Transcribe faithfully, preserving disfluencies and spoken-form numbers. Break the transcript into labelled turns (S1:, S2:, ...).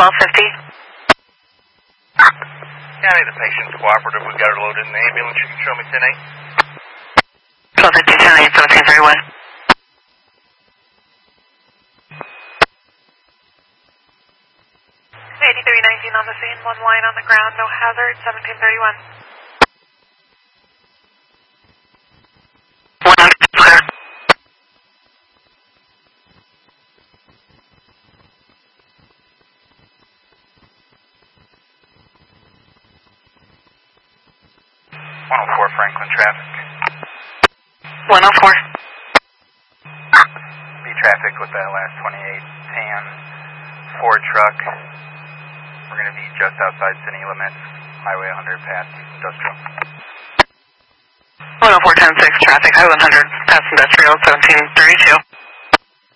S1: twelve fifty.
S2: County, the patient's cooperative. We've got her loaded in the ambulance. You can show me ten eight.
S1: twelve fifty, ten eight, seventeen thirty-one.
S3: eighty-three nineteen on the scene, one line on the ground, no hazard, seventeen thirty-one.
S1: one hundred, clear.
S2: one oh four Franklin traffic.
S1: one oh four.
S2: B traffic with that last twenty-eight tan Ford truck. We're going to be just outside city limits, Highway one hundred past Industrial.
S1: one oh four ten six, traffic, Highway one hundred, past Industrial, seventeen thirty-two.